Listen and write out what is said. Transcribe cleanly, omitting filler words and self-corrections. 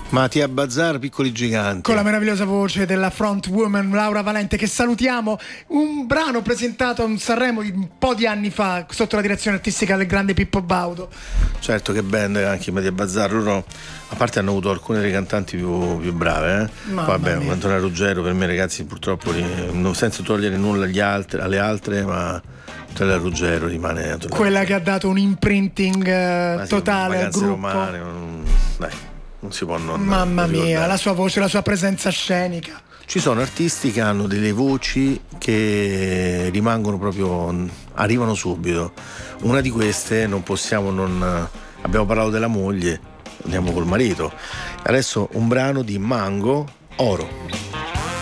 Mattia Bazzar, Piccoli Giganti, con la meravigliosa voce della frontwoman Laura Valente, che salutiamo. Un brano presentato a un Sanremo di un po' di anni fa sotto la direzione artistica del grande Pippo Baudo. Certo, che band anche Mattia Bazzar. Loro, a parte, hanno avuto alcune delle cantanti più brave, vabbè, Antonella Ruggero, per me, ragazzi, purtroppo senza togliere nulla alle altre, ma Antonella Ruggero rimane quella che ha dato un imprinting totale al gruppo. Romane, dai, non si può non. Mamma mia, ricordare. la sua voce, la sua presenza scenica. Ci sono artisti che hanno delle voci che rimangono proprio, arrivano subito. Una di queste non possiamo non. Abbiamo parlato della moglie, andiamo col marito. Adesso un brano di Mango, Oro.